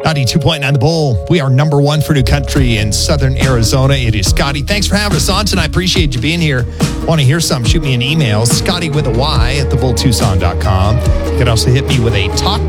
92.9 The Bull. We are number one for new country in southern Arizona. It is Scotty. Thanks for having us on tonight. Appreciate you being here. Want to hear something? Shoot me an email, Scotty with a Y at thebulltucson.com. You can also hit me with a talk